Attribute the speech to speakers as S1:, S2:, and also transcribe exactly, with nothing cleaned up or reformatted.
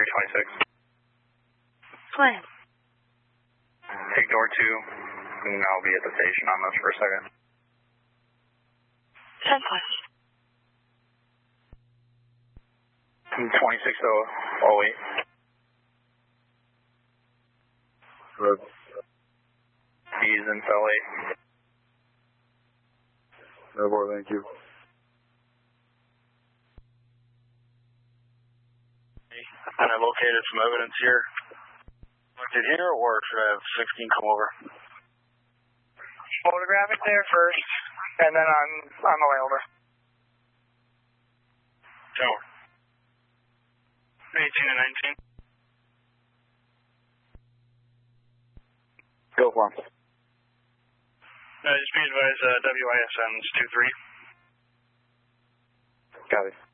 S1: twenty-six.
S2: Plan.
S1: Take door two, and I'll be at the station on this for a second.
S2: ten Plan.
S1: twenty-six oh eight.
S3: Good.
S1: He's in cell eight.
S3: No more, thank you.
S4: And I located some evidence here. Looked at here, or should I have sixteen come over?
S5: Photograph it there first, and then on, on the way over.
S4: Over. eighteen and nineteen.
S3: Go for him.
S4: Uh, just be advised, uh, W I S N's two three.
S3: Copy.